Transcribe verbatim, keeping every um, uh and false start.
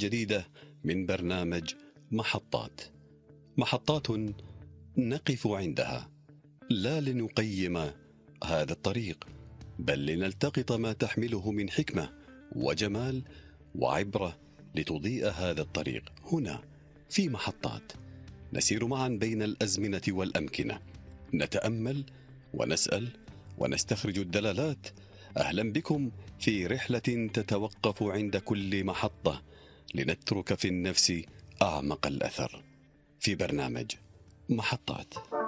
جديدة من برنامج محطات. محطات نقف عندها لا لنقيم هذا الطريق، بل لنلتقط ما تحمله من حكمة وجمال وعبرة لتضيء هذا الطريق. هنا في محطات نسير معا بين الأزمنة والأمكنة، نتأمل ونسأل ونستخرج الدلالات. أهلا بكم في رحلة تتوقف عند كل محطة لنترك في النفس أعمق الأثر في برنامج محطات.